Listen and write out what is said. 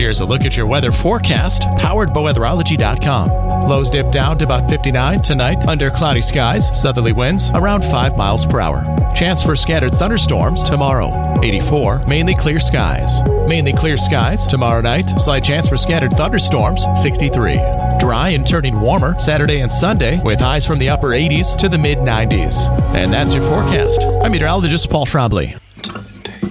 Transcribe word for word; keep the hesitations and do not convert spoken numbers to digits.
Here's a look at your weather forecast, powered by weatherology dot com. Lows dip down to about fifty-nine tonight under cloudy skies, southerly winds around five miles per hour. Chance for scattered thunderstorms tomorrow. eighty-four, mainly clear skies. Mainly clear skies tomorrow night. Slight chance for scattered thunderstorms, sixty-three. Dry and turning warmer Saturday and Sunday with highs from the upper eighties to the mid nineties. And that's your forecast. I'm meteorologist Paul Trombley.